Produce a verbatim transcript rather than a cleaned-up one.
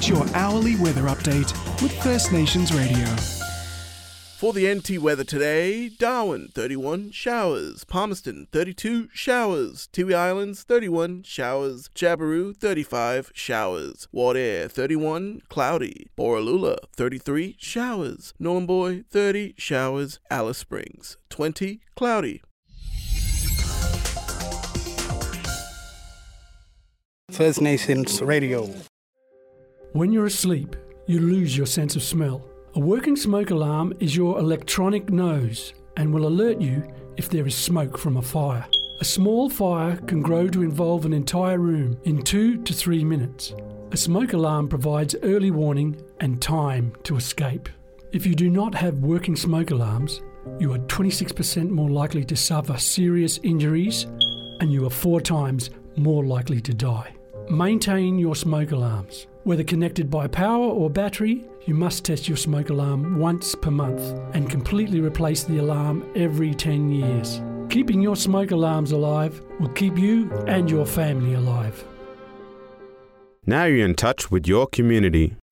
It's your hourly weather update with First Nations Radio. For the N T weather today, Darwin, thirty-one showers, Palmerston, thirty-two showers, Tiwi Islands, thirty-one showers, Jabiru, thirty-five showers, Wadair, thirty-one cloudy, Borroloola, thirty-three showers, Nhulunbuy, thirty showers, Alice Springs, twenty cloudy. First Nations Radio. When you're asleep, you lose your sense of smell. A working smoke alarm is your electronic nose and will alert you if there is smoke from a fire. A small fire can grow to involve an entire room in two to three minutes. A smoke alarm provides early warning and time to escape. If you do not have working smoke alarms, you are twenty-six percent more likely to suffer serious injuries and you are four times more likely to die. Maintain your smoke alarms. Whether connected by power or battery, you must test your smoke alarm once per month and completely replace the alarm every ten years. Keeping your smoke alarms alive will keep you and your family alive. Now you're in touch with your community.